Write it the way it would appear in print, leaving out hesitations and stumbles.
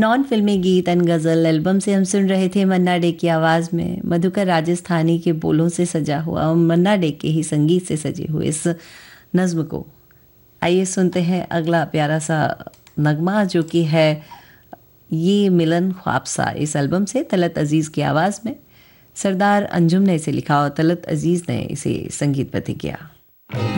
Non फिल्मी गीत and ghazal album से हम सुन रहे थे मन्ना डे की आवाज़ में मधुकर राजस्थानी के बोलों से सजा हुआ और मन्ना डे के ही संगीत से सजे हुए इस नज्म को। आइए सुनते हैं अगला प्यारा सा नगमा जो कि है ये मिलन ख्वाब सा, इस एल्बम से तलत अजीज़ की आवाज़ में। सरदार अंजुम ने इसे लिखा और तलत अजीज़ ने इसे संगीतबद्ध किया।